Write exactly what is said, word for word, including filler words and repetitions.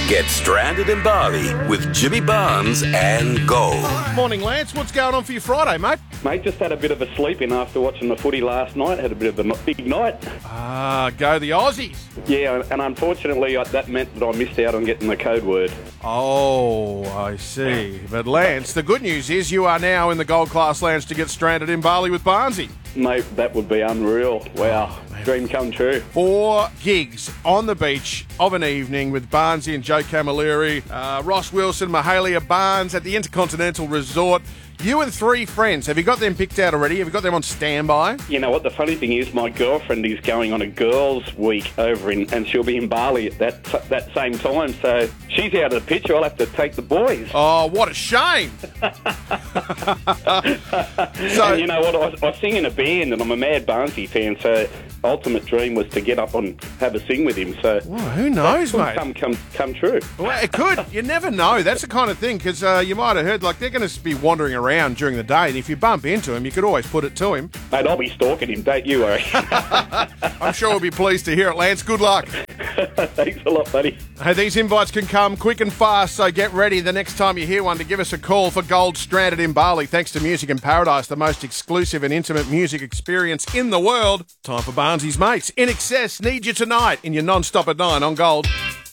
Get stranded in Bali with Jimmy Barnes and Gold. Morning, Lance. What's going on for your Friday, mate? Mate, just had a bit of a sleep in after watching the footy last night. Had a bit of a big night. Ah, go the Aussies. Yeah, and unfortunately I, that meant that I missed out on getting the code word. Oh, I see. But Lance, the good news is you are now in the Gold Class Lounge to get stranded in Bali with Barnesy. Mate, that would be unreal. Wow, dream come true. Four gigs on the beach of an evening with Barnesy and Joe Camilleri, uh, Ross Wilson, Mahalia Barnes at the Intercontinental Resort. You and three friends. Have you got them picked out already? Have you got them on standby? You know what, the funny thing is my girlfriend is going on a girls' week over in, and she'll be in Bali at that that same time, so she's out of the picture. I'll have to take the boys. Oh, what a shame. So, and you know what, I, I sing in a band and I'm a mad Barnesy fan, so ultimate dream was to get up and have a sing with him. So well, who knows, mate? Come, come, come true. Well, it could. You never know. That's the kind of thing, because uh, you might have heard, like, they're going to be wandering around during the day, and if you bump into him, you could always put it to him. Mate, I'll be stalking him, don't you worry. I'm sure he'll be pleased to hear it, Lance. Good luck. Thanks a lot, buddy. Hey, these invites can come quick and fast, so get ready the next time you hear one to give us a call for Gold Stranded in Bali. Thanks to Music in Paradise, the most exclusive and intimate music experience in the world. Time for Barnesy's Mates. In Excess, need you tonight in your non-stop at nine on Gold.